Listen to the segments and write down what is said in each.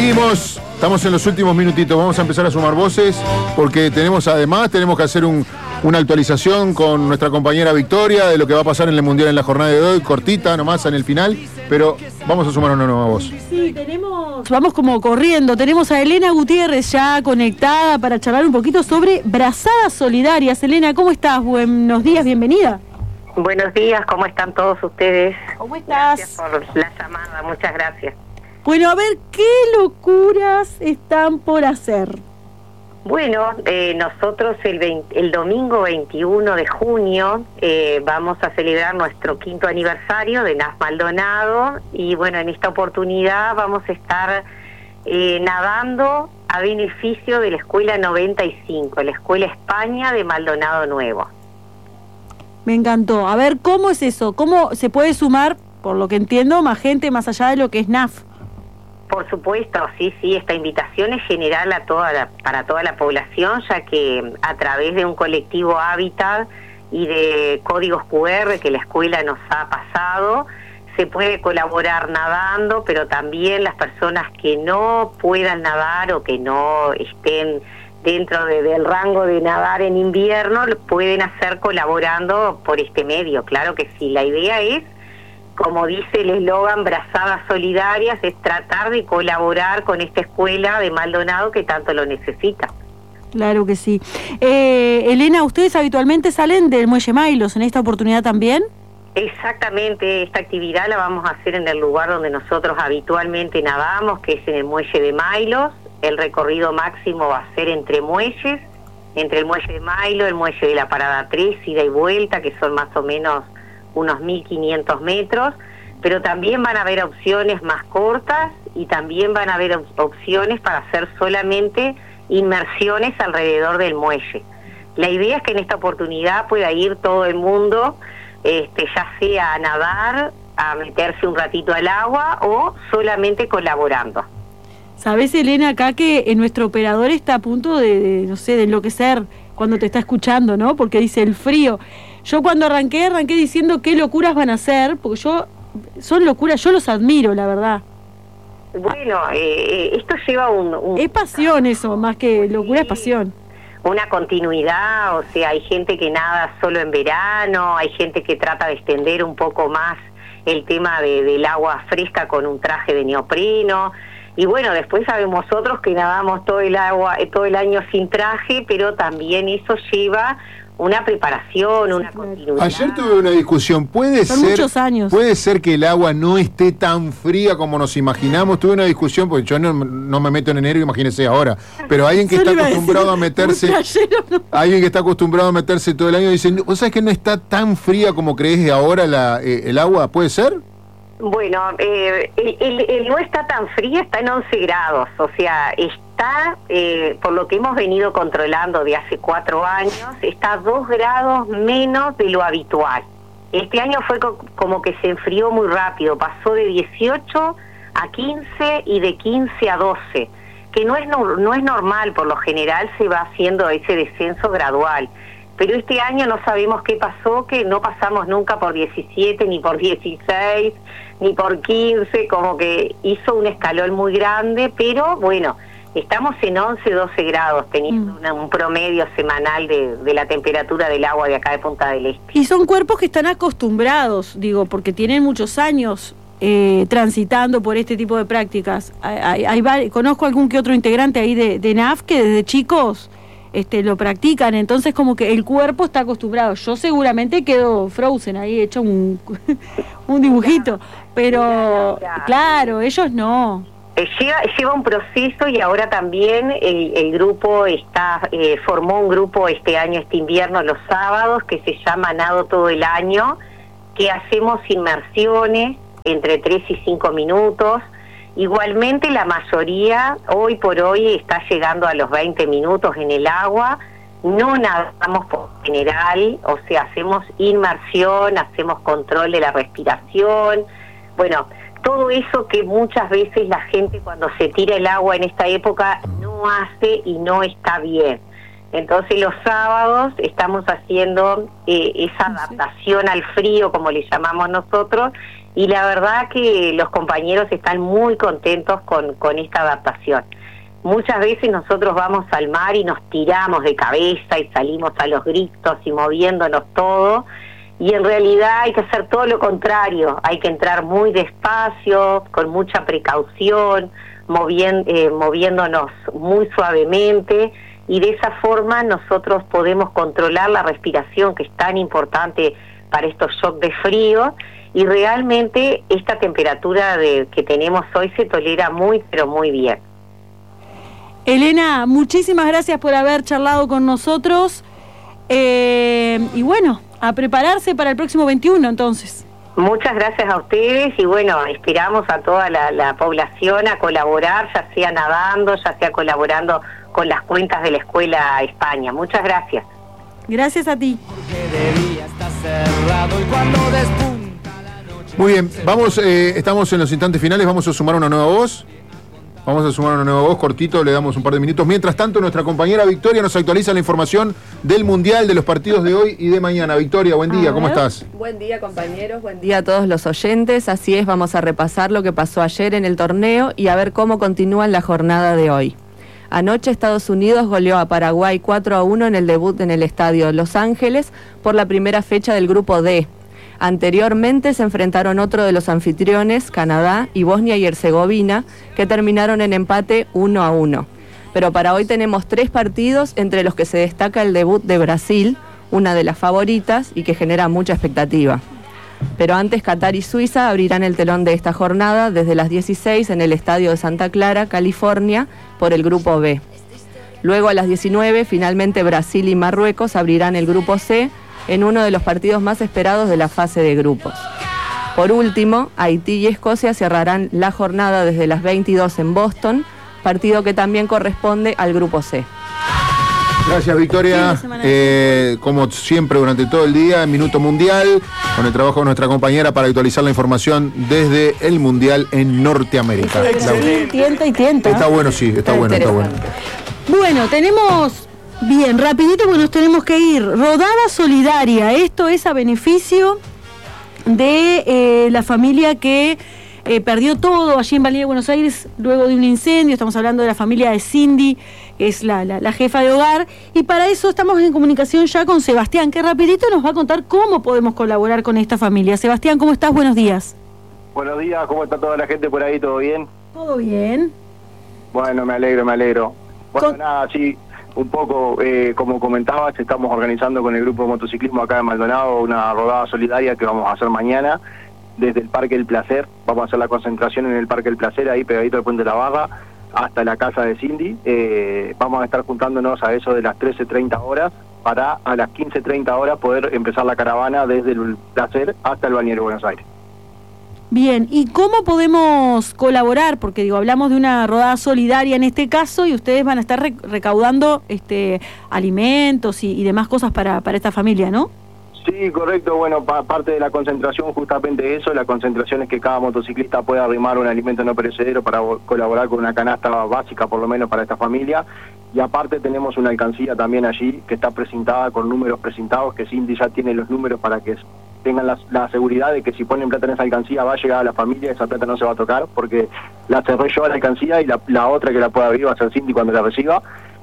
Seguimos, estamos en los últimos minutitos, vamos a empezar a sumar voces porque tenemos que hacer una actualización con nuestra compañera Victoria de lo que va a pasar en el Mundial en la jornada de hoy, cortita nomás en el final, pero vamos a sumar una nueva voz. Sí, vamos como corriendo, tenemos a Elena Gutiérrez ya conectada para charlar un poquito sobre brazadas solidarias. Elena, ¿cómo estás? Buenos días, bienvenida. Buenos días, ¿cómo están todos ustedes? ¿Cómo estás? Gracias por la llamada, muchas gracias. Bueno, a ver, ¿qué locuras están por hacer? Bueno, nosotros el domingo 21 de junio vamos a celebrar nuestro 5º aniversario de NAF Maldonado y bueno, en esta oportunidad vamos a estar nadando a beneficio de la Escuela 95, la Escuela España de Maldonado Nuevo. Me encantó. A ver, ¿cómo es eso? ¿Cómo se puede sumar, por lo que entiendo, más gente más allá de lo que es NAF? Por supuesto, sí, esta invitación es general para toda la población, ya que a través de un colectivo Hábitat y de códigos QR que la escuela nos ha pasado, se puede colaborar nadando, pero también las personas que no puedan nadar o que no estén dentro del rango de nadar en invierno, lo pueden hacer colaborando por este medio. Claro que sí, la idea es, como dice el eslogan Brazadas Solidarias, es tratar de colaborar con esta escuela de Maldonado que tanto lo necesita. Claro que sí. Elena, ¿ustedes habitualmente salen del Muelle Mailos en esta oportunidad también? Exactamente, esta actividad la vamos a hacer en el lugar donde nosotros habitualmente nadamos, que es en el Muelle de Mailos. El recorrido máximo va a ser entre muelles, entre el Muelle de Mailo, el Muelle de la Parada 3, ida y vuelta, que son más o menos unos 1.500 metros, pero también van a haber opciones más cortas y también van a haber opciones para hacer solamente inmersiones alrededor del muelle. La idea es que en esta oportunidad pueda ir todo el mundo, ya sea a nadar, a meterse un ratito al agua o solamente colaborando. Sabés, Elena, acá que nuestro operador está a punto de enloquecer cuando te está escuchando, ¿no? Porque dice el frío. Yo cuando arranqué diciendo qué locuras van a hacer, porque son locuras, yo los admiro, la verdad. Bueno, esto lleva es pasión eso, más que locura, es pasión. Una continuidad, o sea, hay gente que nada solo en verano, hay gente que trata de extender un poco más el tema del agua fresca con un traje de neopreno. Y bueno, después sabemos otros que nadamos todo el año sin traje, pero también eso lleva una preparación, una continuidad. Ayer tuve una discusión, muchos años. Puede ser que el agua no esté tan fría como nos imaginamos. Tuve una discusión, porque yo no me meto en enero, imagínense ahora, pero alguien que está acostumbrado a meterse, alguien que está acostumbrado a meterse todo el año, dice, ¿vos sabés que no está tan fría como crees de ahora el agua? ¿Puede ser? Bueno, el no está tan fría, está en 11 grados, o sea, está, por lo que hemos venido controlando de hace 4 años, está 2 grados menos de lo habitual. Este año fue como que se enfrió muy rápido, pasó de 18 a 15 y de 15 a 12, que no es normal, por lo general se va haciendo ese descenso gradual. Pero este año no sabemos qué pasó, que no pasamos nunca por 17, ni por 16, ni por 15, como que hizo un escalón muy grande, pero bueno, estamos en 11, 12 grados, teniendo un promedio semanal de la temperatura del agua de acá de Punta del Este. Y son cuerpos que están acostumbrados, digo, porque tienen muchos años transitando por este tipo de prácticas. Conozco algún que otro integrante ahí de NAF que desde chicos lo practican, entonces como que el cuerpo está acostumbrado. Yo seguramente quedo frozen ahí, hecho un dibujito, pero claro, ellos no. Lleva un proceso y ahora también el grupo formó un grupo este invierno, los sábados, que se llama Nado Todo el Año, que hacemos inmersiones entre 3 y 5 minutos. Igualmente la mayoría hoy por hoy está llegando a los 20 minutos en el agua, no nadamos por general, o sea, hacemos inmersión, hacemos control de la respiración, bueno, todo eso que muchas veces la gente cuando se tira el agua en esta época no hace y no está bien. Entonces los sábados estamos haciendo esa adaptación al frío, como le llamamos nosotros, y la verdad que los compañeros están muy contentos con esta adaptación. Muchas veces nosotros vamos al mar y nos tiramos de cabeza y salimos a los gritos y moviéndonos todo, y en realidad hay que hacer todo lo contrario, hay que entrar muy despacio, con mucha precaución, moviéndonos muy suavemente, y de esa forma nosotros podemos controlar la respiración, que es tan importante para estos shocks de frío, y realmente esta temperatura que tenemos hoy se tolera muy, pero muy bien. Elena, muchísimas gracias por haber charlado con nosotros, y bueno, a prepararse para el próximo 21 entonces. Muchas gracias a ustedes, y bueno, esperamos a toda la población a colaborar, ya sea nadando, ya sea colaborando con las cuentas de la Escuela España. Muchas gracias. Gracias a ti. Muy bien, vamos, estamos en los instantes finales, vamos a sumar una nueva voz. Cortito, le damos un par de minutos. Mientras tanto, nuestra compañera Victoria nos actualiza la información del Mundial, de los partidos de hoy y de mañana. Victoria, buen día, ¿cómo estás? Buen día, compañeros, buen día a todos los oyentes. Así es, vamos a repasar lo que pasó ayer en el torneo y a ver cómo continúa en la jornada de hoy. Anoche Estados Unidos goleó a Paraguay 4-1 en el debut en el estadio Los Ángeles por la primera fecha del grupo D. Anteriormente se enfrentaron otro de los anfitriones, Canadá y Bosnia y Herzegovina, que terminaron en empate 1-1. Pero para hoy tenemos 3 partidos, entre los que se destaca el debut de Brasil, una de las favoritas y que genera mucha expectativa. Pero antes Qatar y Suiza abrirán el telón de esta jornada desde las 16 en el estadio de Santa Clara, California, por el grupo B. Luego a las 19, finalmente Brasil y Marruecos abrirán el grupo C, en uno de los partidos más esperados de la fase de grupos. Por último, Haití y Escocia cerrarán la jornada desde las 22 en Boston, partido que también corresponde al grupo C. Gracias, Victoria. Como siempre, durante todo el día, Minuto Mundial, con el trabajo de nuestra compañera para actualizar la información desde el Mundial en Norteamérica. Tienta. Está bueno, sí, está bueno. Bueno, tenemos... Bien, rapidito porque nos tenemos que ir. Rodada solidaria, esto es a beneficio de la familia que perdió todo allí en Balneario Buenos Aires luego de un incendio. Estamos hablando de la familia de Cindy, que es la jefa de hogar, y para eso estamos en comunicación ya con Sebastián, que rapidito nos va a contar cómo podemos colaborar con esta familia. Sebastián, ¿cómo estás? Buenos días. Buenos días, ¿cómo está toda la gente por ahí? ¿Todo bien? Todo bien. Bueno, me alegro. Bueno, nada, sí, un poco, como comentabas, estamos organizando con el grupo de motociclismo acá de Maldonado una rodada solidaria que vamos a hacer mañana desde el Parque del Placer. Vamos a hacer la concentración en el Parque del Placer, ahí pegadito al Puente de la Barra, hasta la casa de Cindy. Vamos a estar juntándonos a eso de las 13:30 horas para a las 15:30 horas poder empezar la caravana desde el Placer hasta el Balneario Buenos Aires. Bien, ¿y cómo podemos colaborar? Porque hablamos de una rodada solidaria en este caso y ustedes van a estar recaudando alimentos y demás cosas para esta familia, ¿no? Sí, correcto. Bueno, parte de la concentración justamente eso. La concentración es que cada motociclista pueda arrimar un alimento no perecedero para colaborar con una canasta básica, por lo menos para esta familia. Y aparte tenemos una alcancía también allí que está precintada con números precintados, que Cindy ya tiene los números para que tengan la seguridad de que si ponen plata en esa alcancía va a llegar a la familia, esa plata no se va a tocar, porque la cerré yo a la alcancía y la otra que la pueda abrir va a ser Cindy cuando la reciba.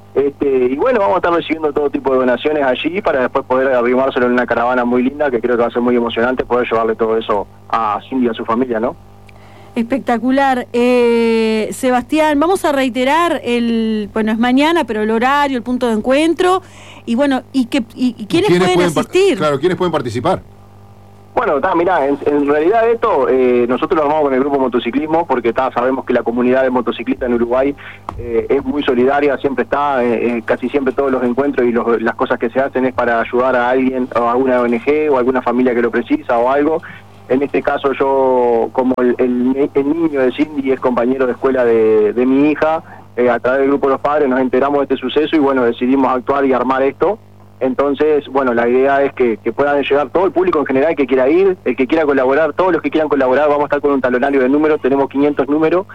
Y bueno, vamos a estar recibiendo todo tipo de donaciones allí para después poder arrimárselo en una caravana muy linda, que creo que va a ser muy emocionante poder llevarle todo eso a Cindy y a su familia, ¿no? Espectacular. Sebastián, vamos a reiterar bueno, es mañana, pero el horario, el punto de encuentro, y bueno, y ¿quiénes pueden asistir? Claro, ¿quiénes pueden participar? Bueno, mirá, en realidad esto nosotros lo armamos con el grupo motociclismo porque sabemos que la comunidad de motociclistas en Uruguay es muy solidaria, siempre está, casi siempre todos los encuentros y las cosas que se hacen es para ayudar a alguien, o a alguna ONG o a alguna familia que lo precisa o algo. En este caso yo, como el niño de Cindy es compañero de escuela de mi hija, a través del grupo de los padres nos enteramos de este suceso y bueno, decidimos actuar y armar esto. Entonces, bueno, la idea es que puedan llegar todo el público en general que quiera ir, el que quiera colaborar, todos los que quieran colaborar, vamos a estar con un talonario de números, tenemos 500 números,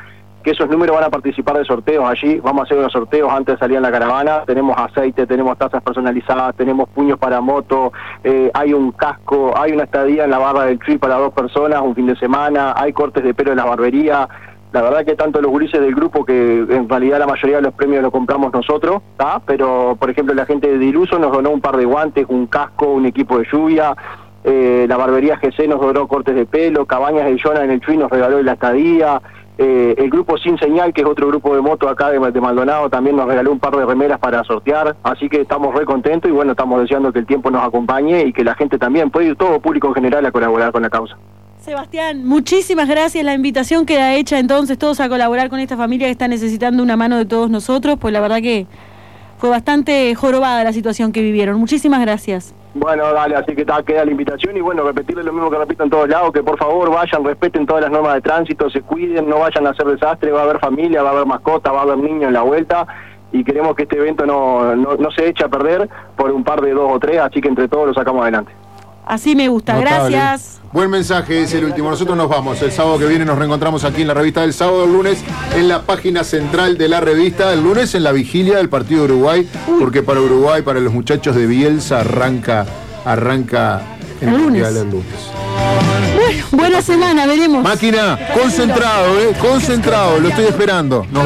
que esos números van a participar de sorteos allí. Vamos a hacer unos sorteos antes de salir en la caravana. Tenemos aceite, tenemos tazas personalizadas, tenemos puños para moto, hay un casco, hay una estadía en la barra del Chuy para 2 personas, un fin de semana, hay cortes de pelo en la barbería. La verdad que tanto los gurises del grupo, que en realidad la mayoría de los premios los compramos nosotros, ¿tá? Pero por ejemplo la gente de Diluso nos donó un par de guantes, un casco, un equipo de lluvia. La barbería GC nos donó cortes de pelo, Cabañas de Yona en el Chuy nos regaló la estadía. El grupo Sin Señal, que es otro grupo de moto acá de Maldonado, también nos regaló un par de remeras para sortear, así que estamos re contentos y bueno, estamos deseando que el tiempo nos acompañe y que la gente también, puede ir todo público en general a colaborar con la causa. Sebastián, muchísimas gracias, la invitación queda hecha entonces todos a colaborar con esta familia que está necesitando una mano de todos nosotros, pues la verdad que fue bastante jorobada la situación que vivieron. Muchísimas gracias. Bueno, dale, así que queda la invitación y bueno, repetirle lo mismo que repito en todos lados, que por favor vayan, respeten todas las normas de tránsito, se cuiden, no vayan a hacer desastre, va a haber familia, va a haber mascota, va a haber niños en la vuelta y queremos que este evento no se eche a perder por un par de 2 o 3, así que entre todos lo sacamos adelante. Así me gusta, notable. Gracias. Buen mensaje, es el último. Nosotros nos vamos. El sábado que viene nos reencontramos aquí en la revista del sábado, el lunes en la página central de la revista, el lunes en la vigilia del partido de Uruguay, porque para Uruguay, para los muchachos de Bielsa, arranca el Mundial el lunes. Bueno, buena semana, veremos. Máquina, concentrado, lo estoy esperando.